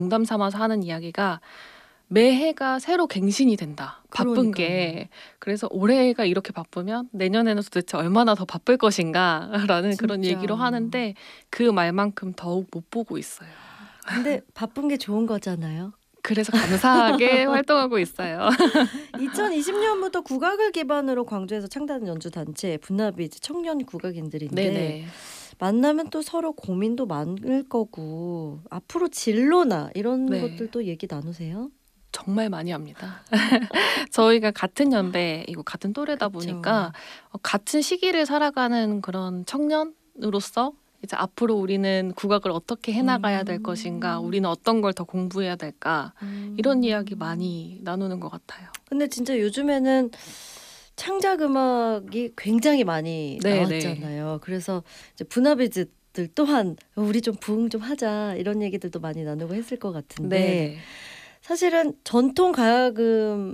농담 삼아서 하는 이야기가 매해가 새로 갱신이 된다. 바쁜 게. 그래서 올해가 이렇게 바쁘면 내년에는 도대체 얼마나 더 바쁠 것인가라는 그런 진짜. 얘기로 하는데 그 말만큼 더욱 못 보고 있어요. 근데 바쁜 게 좋은 거잖아요. 그래서 감사하게 활동하고 있어요. 2020년부터 국악을 기반으로 광주에서 창단한 연주단체 분나비즈 청년 국악인들인데 네네. 만나면 또 서로 고민도 많을 거고 앞으로 진로나 이런 네. 것들도 얘기 나누세요? 정말 많이 합니다. 저희가 같은 연배이고 같은 또래다 그쵸. 보니까 같은 시기를 살아가는 그런 청년으로서 이제 앞으로 우리는 국악을 어떻게 해나가야 될 것인가, 우리는 어떤 걸 더 공부해야 될까, 이런 이야기 많이 나누는 것 같아요. 근데 진짜 요즘에는 창작 음악이 굉장히 많이 네, 나왔잖아요. 그래서 이제 분나비즈들 또한 우리 좀 부흥 좀 하자 이런 얘기들도 많이 나누고 했을 것 같은데 네. 사실은 전통 가야금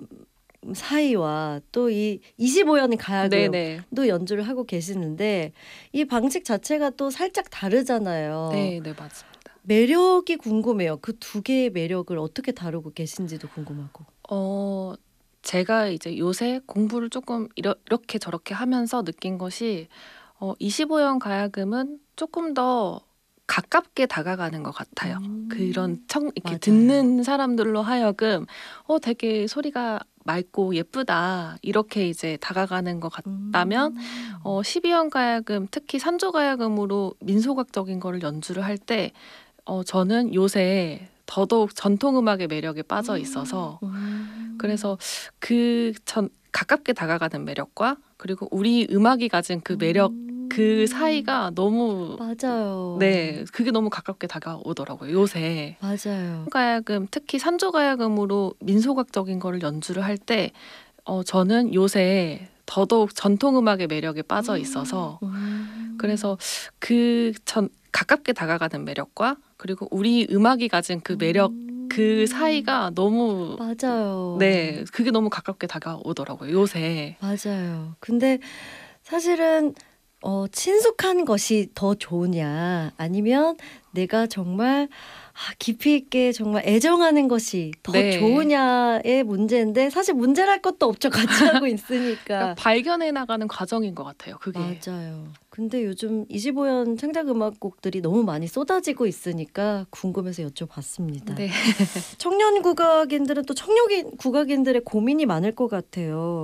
사이와 또 이 25연 가야금도 네네. 연주를 하고 계시는데 이 방식 자체가 또 살짝 다르잖아요. 네, 네, 맞습니다. 매력이 궁금해요. 그 두 개의 매력을 어떻게 다루고 계신지도 궁금하고. 제가 이제 요새 공부를 조금 이렇게 저렇게 하면서 느낀 것이 25연 가야금은 조금 더 가깝게 다가가는 것 같아요. 그런 이렇게 맞아요. 듣는 사람들로 하여금 되게 소리가 맑고 예쁘다 이렇게 이제 다가가는 것 같다면 12연 가야금 특히 산조 가야금으로 민속악적인 거를 연주를 할 때 저는 요새 더더욱 전통음악의 매력에 빠져 있어서 그래서 가깝게 다가가는 매력과 그리고 우리 음악이 가진 그 매력 그 사이가 너무 맞아요. 네, 그게 너무 가깝게 다가오더라고요. 요새 맞아요. 가야금 특히 산조 가야금으로 민속악적인 거를 연주를 할 때 저는 요새 더더욱 전통음악의 매력에 빠져 있어서 그래서 가깝게 다가가는 매력과 그리고 우리 음악이 가진 그 매력 그 사이가 너무 맞아요. 네, 그게 너무 가깝게 다가오더라고요. 요새. 맞아요. 근데 사실은 친숙한 것이 더 좋으냐 아니면 내가 정말 깊이 있게 정말 애정하는 것이 더 네. 좋으냐의 문제인데 사실 문제랄 것도 없죠. 같이 하고 있으니까. 그러니까 발견해 나가는 과정인 것 같아요. 그게. 맞아요. 근데 요즘 25연 창작음악곡들이 너무 많이 쏟아지고 있으니까 궁금해서 여쭤봤습니다. 네. 청년 국악인들은 또 청년 국악인들의 고민이 많을 것 같아요.